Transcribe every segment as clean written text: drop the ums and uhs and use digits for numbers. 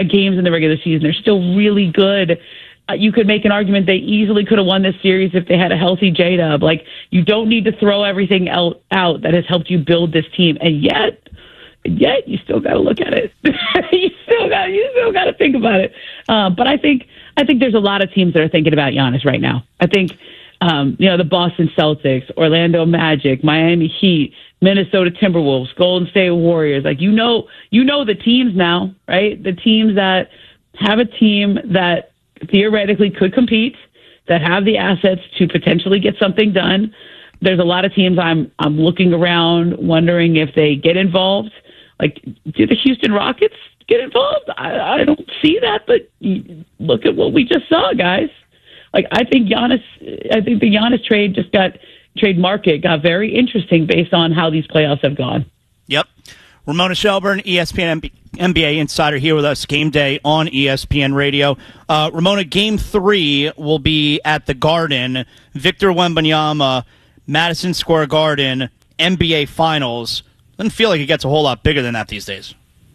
games in the regular season. They're still really good. You could make an argument they easily could have won this series if they had a healthy J-Dub. Like, you don't need to throw everything out that has helped you build this team. And yet you still got to look at it. you still got to think about it. But I think there's a lot of teams that are thinking about Giannis right now. I think, the Boston Celtics, Orlando Magic, Miami Heat, Minnesota Timberwolves, Golden State Warriors. Like, you know the teams now, right? The teams that have a team that theoretically could compete, that have the assets to potentially get something done. There's a lot of teams I'm looking around wondering if they get involved. Like, do the Houston Rockets get involved? I don't see that, but look at what we just saw, guys. Like, I think the Giannis trade market got very interesting based on how these playoffs have gone. Yep. Ramona Shelburne, ESPN NBA insider, here with us game day on ESPN Radio. Ramona, Game 3 will be at the Garden. Victor Wembanyama, Madison Square Garden, NBA Finals. Doesn't feel like it gets a whole lot bigger than that these days.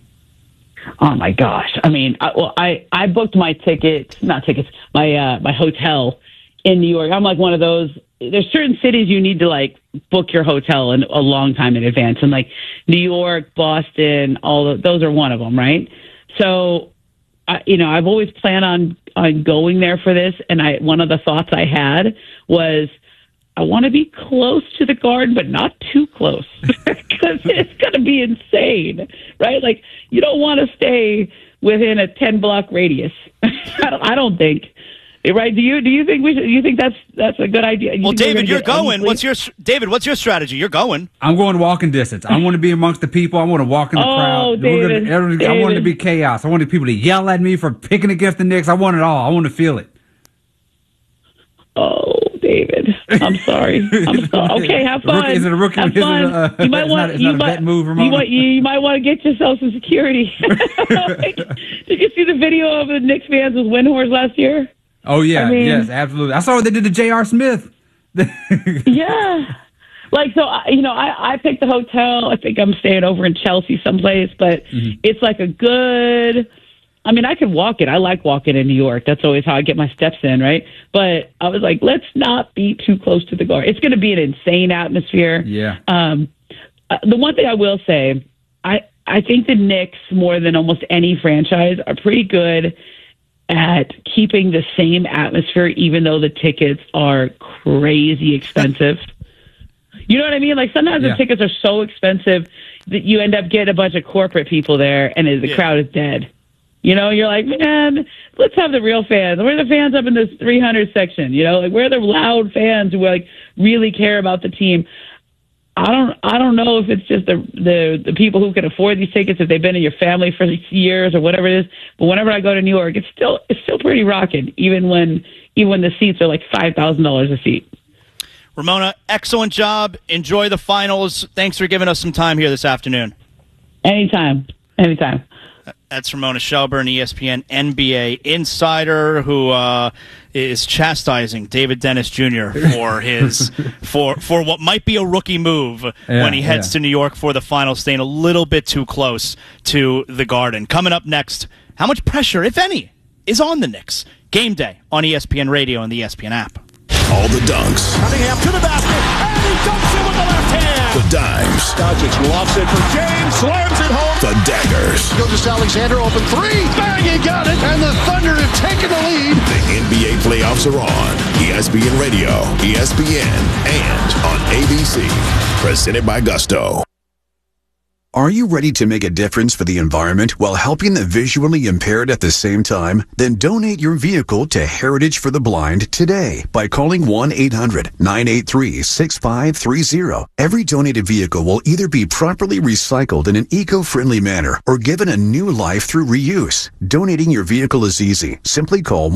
Oh my gosh! I mean, I booked my my hotel in New York. I'm like one of those. There's certain cities you need to like book your hotel in a long time in advance, and like New York, Boston, those are one of them, right? So, I've always planned on going there for this, and one of the thoughts I had was I want to be close to the Garden, but not too close, because it's going to be insane, right? Like, you don't want to stay within a 10-block radius. I don't think. Right? Do you think you think that's a good idea? Well, David, you're going. What's your strategy? You're going. I'm going walking distance. I want to be amongst the people. I want to walk in the crowd. David. I want it to be chaos. I want the people to yell at me for picking against the Knicks. I want it all. I want to feel it. Oh, David, I'm sorry. Okay, have fun. Is it a rookie? Have fun. You might want to get yourself some security. Did you see the video of the Knicks fans with Windhorse last year? Oh, yeah. Yes, absolutely. I saw what they did to J.R. Smith. Yeah. Like, so, I picked the hotel. I think I'm staying over in Chelsea someplace, but it's like a good, I could walk it. I like walking in New York. That's always how I get my steps in, right? But I was like, let's not be too close to the Garden. It's going to be an insane atmosphere. Yeah. The one thing I will say, I think the Knicks, more than almost any franchise, are pretty good at keeping the same atmosphere, even though the tickets are crazy expensive. You know what I mean? Like, sometimes the tickets are so expensive that you end up getting a bunch of corporate people there, and the crowd is dead. You're like, man, let's have the real fans. We're the fans up in this 300 section. Like, we're the loud fans who like really care about the team. I don't know if it's just the people who can afford these tickets, if they've been in your family for years or whatever it is. But whenever I go to New York, it's still pretty rocking, even when the seats are like $5,000 a seat. Ramona, excellent job. Enjoy the finals. Thanks for giving us some time here this afternoon. Anytime. That's Ramona Shelburne, ESPN NBA insider, who is chastising David Dennis Jr. for his for what might be a rookie move when he heads to New York for the finals, staying a little bit too close to the Garden. Coming up next, how much pressure, if any, is on the Knicks? Game day on ESPN Radio and the ESPN app. All the dunks. Cunningham to the basket, and he dunks it with the left hand. The dimes. Doncic lofts it for James, slams it home. The daggers. Gilgeous-Alexander open three. Bang, he got it. And the Thunder have taken the lead. The NBA playoffs are on. ESPN Radio, ESPN, and on ABC. Presented by Gusto. Are you ready to make a difference for the environment while helping the visually impaired at the same time? Then donate your vehicle to Heritage for the Blind today by calling 1-800-983-6530. Every donated vehicle will either be properly recycled in an eco-friendly manner or given a new life through reuse. Donating your vehicle is easy. Simply call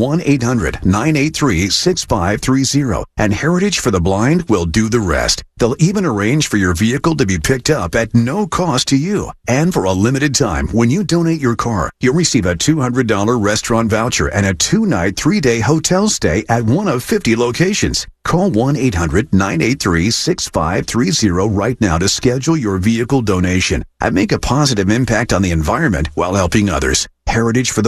1-800-983-6530 and Heritage for the Blind will do the rest. They'll even arrange for your vehicle to be picked up at no cost to you. And for a limited time, when you donate your car, you'll receive a $200 restaurant voucher and a 2-night, 3-day hotel stay at one of 50 locations. Call 1-800-983-6530 right now to schedule your vehicle donation and make a positive impact on the environment while helping others. Heritage for the